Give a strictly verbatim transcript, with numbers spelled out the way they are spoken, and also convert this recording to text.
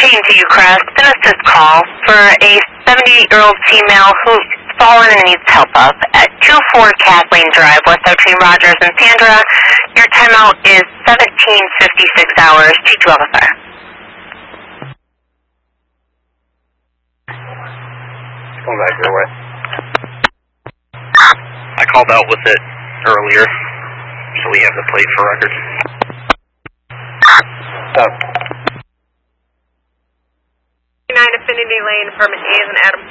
Speaking to you, Crest, an assist call for a seventy-eight-year-old female who's fallen and needs help up at two four Kathleen Drive, west between Rogers and Sandra. Your timeout is seventeen fifty-six hours, T two officer. Going back your way. I called out with it earlier, so we have the plate for records. Stop. nine Affinity Lane, apartment A is an Adam